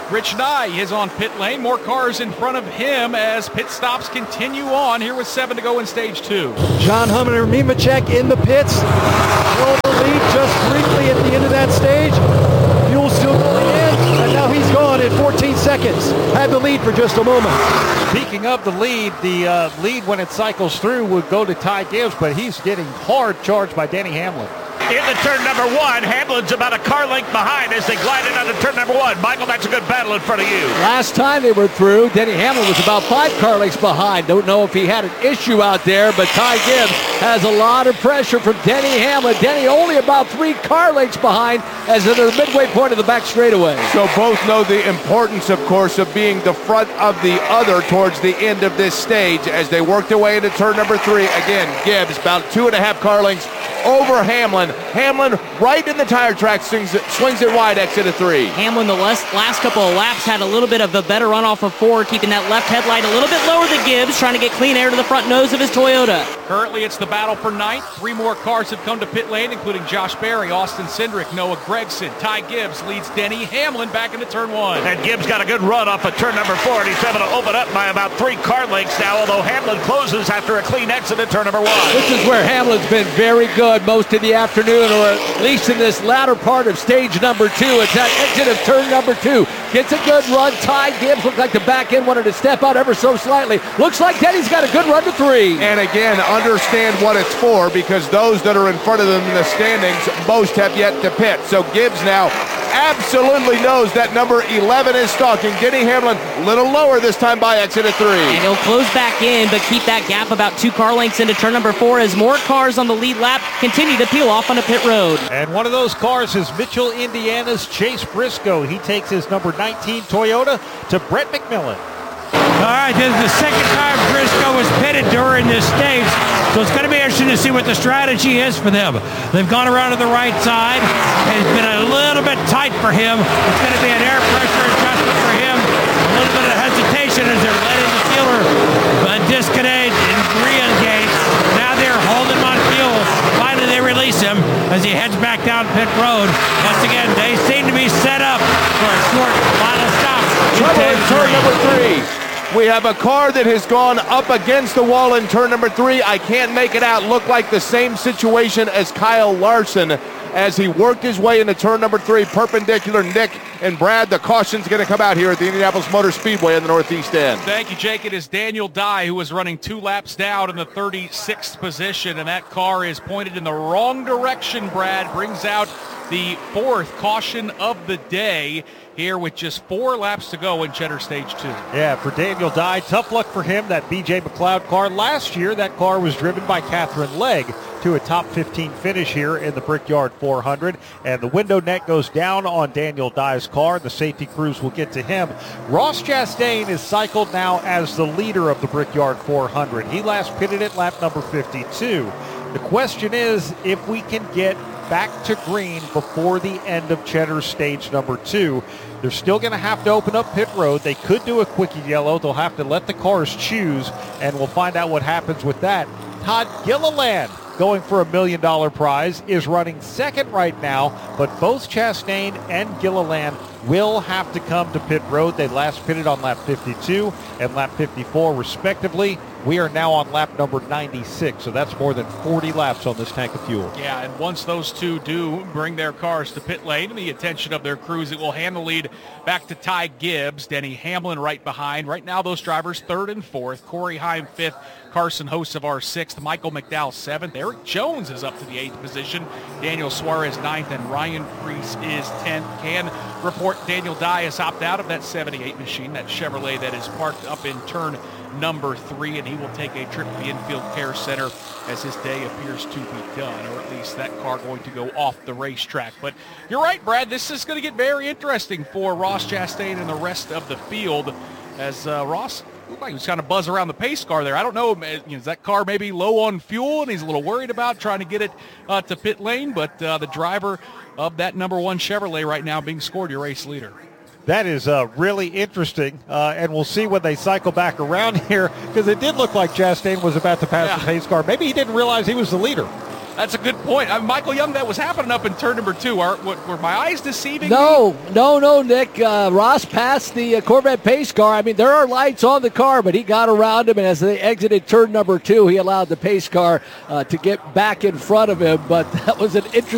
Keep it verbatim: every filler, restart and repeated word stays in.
Rich Nye is on pit lane. More cars in front of him as pit stops continue on here with seven to go in stage two. John Hummer and Nemechek in the pits. Will the lead just briefly at the end of that stage. Fuel still going in, and now he's gone in fourteen seconds. Had the lead for just a moment. Speaking of the lead, the uh, lead when it cycles through would go to Ty Gibbs, but he's getting hard charged by Denny Hamlin. Into turn number one, Hamlin's about a car length behind as they glide in onto turn number one. Michael, that's a good battle in front of you. Last time they were through, Denny Hamlin was about five car lengths behind. Don't know if he had an issue out there, but Ty Gibbs has a lot of pressure from Denny Hamlin. Denny only about three car lengths behind as they're at the midway point of the back straightaway. So both know the importance, of course, of being the front of the other towards the end of this stage as they work their way into turn number three. Again, Gibbs about two and a half car lengths over Hamlin. Hamlin right in the tire track, swings it, swings it wide, exit of three. Hamlin the last, last couple of laps had a little bit of a better run off of four, keeping that left headlight a little bit lower than Gibbs, trying to get clean air to the front nose of his Toyota. Currently it's the battle for ninth. Three more cars have come to pit lane, including Josh Berry, Austin Cindric, Noah Gragson. Ty Gibbs leads Denny Hamlin back into turn one. And Gibbs got a good run off of turn number four, and he's able to open up by about three car lengths now, although Hamlin closes after a clean exit at turn number one. This is where Hamlin's been very good most of the afternoon, or at least in this latter part of stage number two. It's that exit of turn number two. Gets a good run. Ty Gibbs looked like the back end wanted to step out ever so slightly. Looks like Denny's got a good run to three. And again, understand what it's for, because those that are in front of them in the standings, most have yet to pit. So Gibbs now absolutely knows that number eleven is stalking. Denny Hamlin a little lower this time by exit of three. And he'll close back in, but keep that gap about two car lengths into turn number four as more cars on the lead lap continue to peel off on a pit road. And one of those cars is Mitchell, Indiana's Chase Briscoe. He takes his number nineteen Toyota to Brett McMillan. All right, this is the second time Briscoe was pitted during this stage, so it's going to be interesting to see what the strategy is for them. They've gone around to the right side, and it's been a little bit tight for him. It's going to be an air pressure adjustment for him, a little bit of hesitation as they're letting the sealer uh, disconnect and re-engage. Now they're holding him on fuel. Finally, they release him as he heads back down pit road. Once again, they seem to be set up for a short final stop. Trouble in turn number three. We have a car that has gone up against the wall in turn number three. I can't make it out. Look like the same situation as Kyle Larson as he worked his way into turn number three, perpendicular. Nick and Brad, the caution's going to come out here at the Indianapolis Motor Speedway in the Northeast End. Thank you, Jake. It is Daniel Dye who is running two laps down in the thirty-sixth position, and that car is pointed in the wrong direction, Brad. Brings out the fourth caution of the day here with just four laps to go in Cheddar Stage two. Yeah, for Daniel Dye, tough luck for him. That B J McLeod car. Last year, that car was driven by Catherine Legg to a top fifteen finish here in the Brickyard four hundred. And the window net goes down on Daniel Dye's car. The safety crews will get to him. Ross Chastain is cycled now as the leader of the Brickyard four hundred. He last pitted at lap number fifty-two. The question is if we can get back to green before the end of Cheddar Stage number two. They're still going to have to open up pit road. They could do a quickie yellow. They'll have to let the cars choose, and we'll find out what happens with that. Todd Gilliland, going for a million dollar prize, is running second right now, but both Chastain and Gilliland will have to come to pit road. They last pitted on lap fifty-two and lap fifty-four respectively. We are now on lap number ninety-six, so that's more than forty laps on this tank of fuel. Yeah, and once those two do bring their cars to pit lane and the attention of their crews, it will hand the lead back to Ty Gibbs. Denny Hamlin right behind. Right now, those drivers third and fourth. Corey Heim fifth. Carson Hocevar sixth. Michael McDowell seventh. Eric Jones is up to the eighth position. Daniel Suarez ninth, and Ryan Preece is tenth. Can report Daniel Dye has hopped out of that seventy-eight machine, that Chevrolet that is parked up in turn number three, and he will take a trip to the infield care center as his day appears to be done, or at least that car going to go off the racetrack. But you're right, Brad, this is going to get very interesting for Ross Chastain and the rest of the field as uh, Ross looked like he was kind of buzz around the pace car there. I don't know, you know, is that car maybe low on fuel and he's a little worried about trying to get it uh, to pit lane, but uh, the driver of that number one Chevrolet right now being scored your race leader. That is uh, really interesting, uh, and we'll see when they cycle back around here, because it did look like Chastain was about to pass yeah. the pace car. Maybe he didn't realize he was the leader. That's a good point. Uh, Michael Young, that was happening up in turn number two. Are, what, were my eyes deceiving No, me? no, no, Nick. Uh, Ross passed the uh, Corvette pace car. I mean, there are lights on the car, but he got around him, and as they exited turn number two, he allowed the pace car uh, to get back in front of him. But that was an interesting